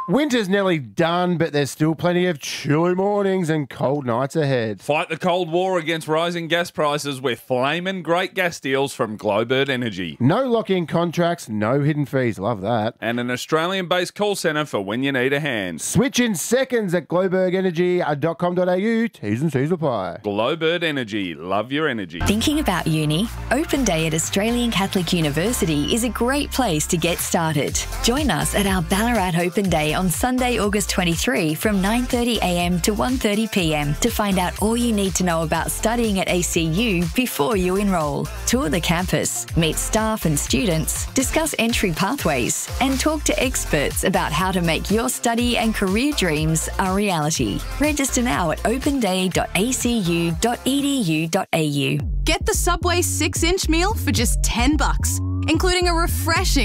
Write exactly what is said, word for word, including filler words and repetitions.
Winter's nearly done, but there's still plenty of chilly mornings and cold nights ahead. Fight the cold war against rising gas prices with flamin' great gas deals from Glowbird Energy. No lock-in contracts, no hidden fees. Love that. And an Australian-based call centre for when you need a hand. Switch in seconds at glowberg energy dot com dot a u. T's and C's apply. Glowbird Energy. Love your energy. Thinking about uni? Open Day at Australian Catholic University is a great place to get started. Join us at our Ballarat Open Day on Sunday, August twenty-third from nine thirty a m to one thirty p m to find out all you need to know about studying at A C U before you enrol. Tour the campus, meet staff and students, discuss entry pathways, and talk to experts about how to make your study and career dreams a reality. Register now at open day dot a c u dot e d u dot a u. Get the Subway six inch meal for just ten bucks, including a refreshing